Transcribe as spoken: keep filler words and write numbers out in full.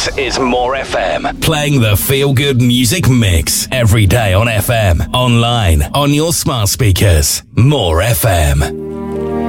This is More F M, playing the feel-good music mix every day on F M, online, on your smart speakers. More F M.